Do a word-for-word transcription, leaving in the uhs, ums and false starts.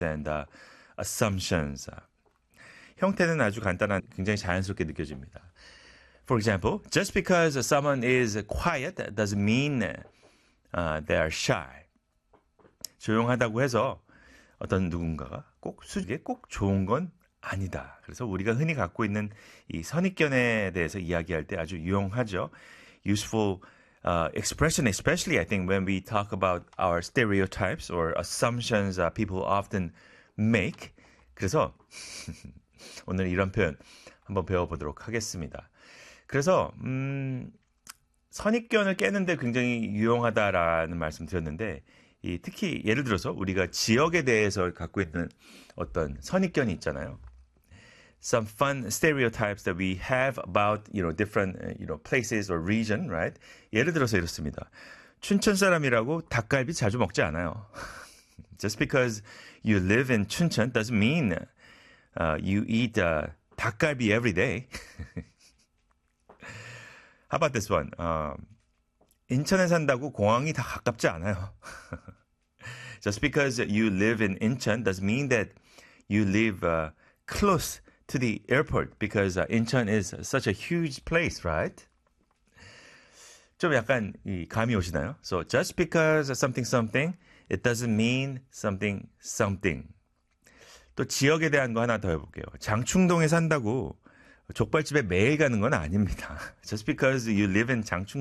and uh, assumptions. 형태는 아주 간단한, 굉장히 자연스럽게 느껴집니다. For example, just because someone is quiet doesn't mean uh, they are shy. 조용하다고 해서 어떤 누군가가 꼭 수직에 꼭 좋은 건 아니다. 그래서 우리가 흔히 갖고 있는 이 선입견에 대해서 이야기할 때 아주 유용하죠. Useful uh, expression, especially I think when we talk about our stereotypes or assumptions that people often make. 그래서 오늘 이런 표현 한번 배워보도록 하겠습니다. 그래서 음, 선입견을 깨는데 굉장히 유용하다라는 말씀 드렸는데 이 특히 예를 들어서 우리가 지역에 대해서 갖고 있는 어떤 선입견이 있잖아요. Some fun stereotypes that we have about, you know, different, you know, places or region, right? 예를 들어서 이렇습니다. 춘천 사람이라고 닭갈비 자주 먹지 않아요. Just because you live in 춘천 doesn't mean uh, you eat uh, 닭갈비 every day. How about this one? Um, 인천에 산다고 공항이 다 가깝지 않아요. Just because you live in Incheon doesn't mean that you live uh, close to the airport because uh, Incheon is such a huge place, right? 좀 약간 이 감이 오시나요? So just because something something, it doesn't mean something something. 또 지역에 대한 거 하나 더 해볼게요. 장충동에 산다고 족발집에 매일 가는 건 아닙니다. Just because you live in 장충